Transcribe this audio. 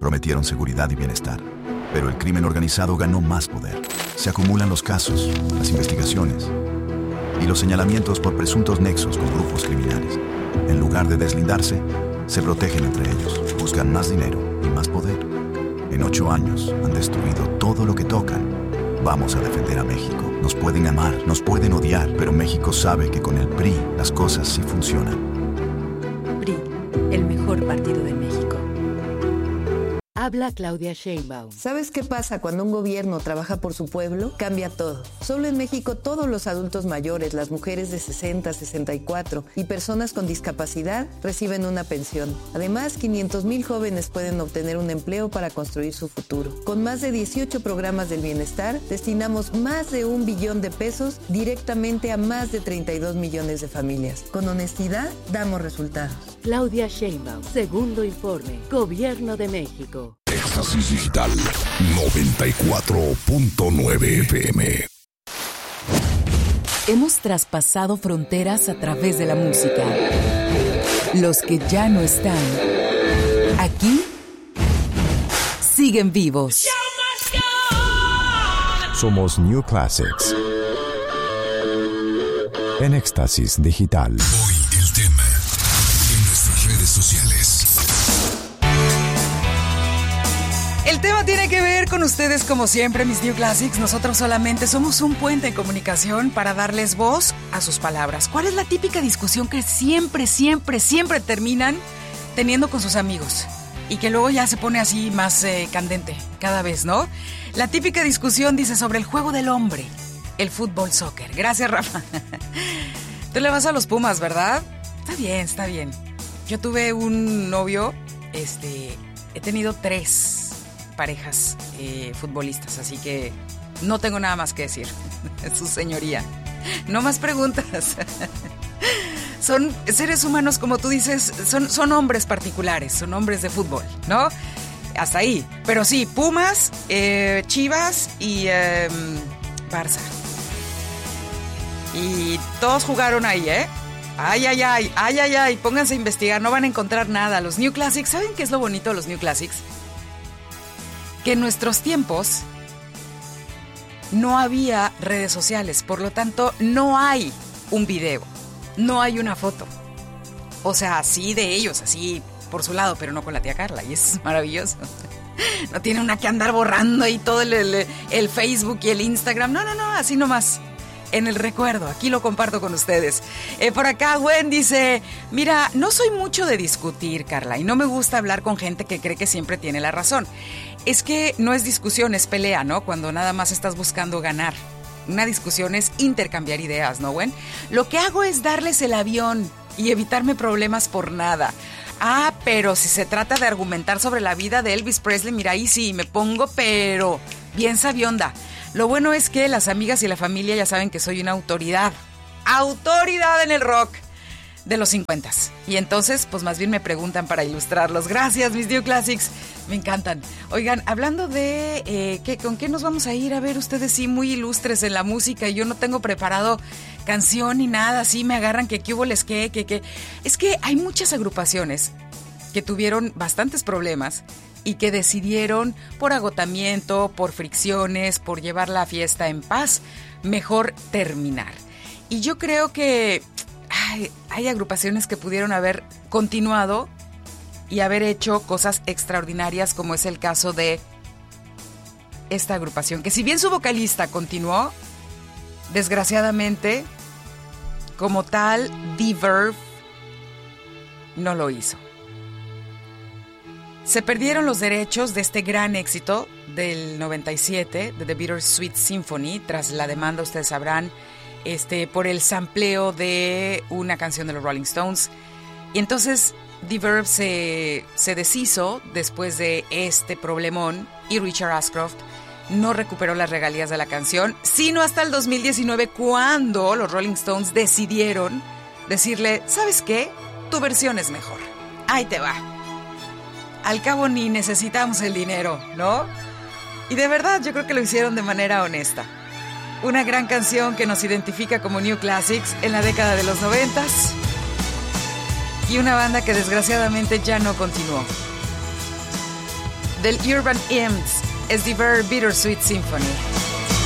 Prometieron seguridad y bienestar. Pero el crimen organizado ganó más poder. Se acumulan los casos, las investigaciones y los señalamientos por presuntos nexos con grupos criminales. En lugar de deslindarse, se protegen entre ellos. Buscan más dinero y más poder. En 8 años han destruido todo lo que tocan. Vamos a defender a México. Nos pueden amar, nos pueden odiar, pero México sabe que con el PRI las cosas sí funcionan. PRI, el mejor partido de México. Habla Claudia Sheinbaum. ¿Sabes qué pasa cuando un gobierno trabaja por su pueblo? Cambia todo. Solo en México todos los adultos mayores, las mujeres de 60, 64 y personas con discapacidad reciben una pensión. Además, 500,000 jóvenes pueden obtener un empleo para construir su futuro. Con más de 18 programas del bienestar, destinamos más de 1 billón de pesos directamente a más de 32 millones de familias. Con honestidad, damos resultados. Claudia Sheinbaum, segundo informe, Gobierno de México. Éxtasis Digital 94.9 FM. Hemos traspasado fronteras a través de la música. Los que ya no están aquí siguen vivos. Somos New Classics en Éxtasis Digital. Hoy el tema en nuestras redes sociales. El tema tiene que ver con ustedes como siempre, mis New Classics. Nosotros solamente somos un puente de comunicación para darles voz a sus palabras. ¿Cuál es la típica discusión que siempre terminan teniendo con sus amigos? Y que luego ya se pone así más candente cada vez, ¿no? La típica discusión dice sobre el juego del hombre, el fútbol soccer. Gracias, Rafa. Tú le vas a los Pumas, ¿verdad? Está bien. Yo tuve un novio, he tenido 3 parejas futbolistas, así que no tengo nada más que decir. Su señoría. No más preguntas. Son seres humanos, como tú dices, son hombres particulares, son hombres de fútbol, ¿no? Hasta ahí. Pero sí, Pumas, Chivas y Barça. Y todos jugaron ahí, ¿eh? Ay, pónganse a investigar, no van a encontrar nada. Los New Classics, ¿saben qué es lo bonito de los New Classics? Que en nuestros tiempos no había redes sociales, por lo tanto no hay un video, no hay una foto. O sea, así de ellos, así por su lado, pero no con la tía Carla, y es maravilloso. No tiene una que andar borrando ahí todo el Facebook y el Instagram, no, así nomás. En el recuerdo, aquí lo comparto con ustedes. Por acá Gwen dice, mira, no soy mucho de discutir, Carla, y no me gusta hablar con gente que cree que siempre tiene la razón. Es que no es discusión, es pelea, ¿no? Cuando nada más estás buscando ganar. Una discusión es intercambiar ideas, ¿no, Gwen? Lo que hago es darles el avión y evitarme problemas por nada. Ah, pero si se trata de argumentar sobre la vida de Elvis Presley, mira, ahí sí, me pongo, pero bien sabionda. Lo bueno es que las amigas y la familia ya saben que soy una autoridad en el rock de los 50s. Y entonces, pues más bien me preguntan para ilustrarlos. Gracias, mis New Classics. Me encantan. Oigan, hablando de ¿con qué nos vamos a ir? A ver, ustedes sí muy ilustres en la música y yo no tengo preparado canción ni nada. Así me agarran que qué hubo les que. Es que hay muchas agrupaciones que tuvieron bastantes problemas y que decidieron, por agotamiento, por fricciones, por llevar la fiesta en paz, mejor terminar. Y yo creo que hay agrupaciones que pudieron haber continuado y haber hecho cosas extraordinarias, como es el caso de esta agrupación, que si bien su vocalista continuó, desgraciadamente, como tal, The Verve no lo hizo. Se perdieron los derechos de este gran éxito del 97, de The Bittersweet Symphony, tras la demanda, ustedes sabrán, por el sampleo de una canción de los Rolling Stones. Y entonces The Verve se deshizo después de este problemón y Richard Ashcroft no recuperó las regalías de la canción, sino hasta el 2019, cuando los Rolling Stones decidieron decirle, ¿sabes qué? Tu versión es mejor. Ahí te va. Al cabo ni necesitamos el dinero, ¿no? Y de verdad yo creo que lo hicieron de manera honesta. Una gran canción que nos identifica como New Classics en la década de los 90s. Y una banda que desgraciadamente ya no continuó. del Urban Hymns, es The Very Bittersweet Symphony.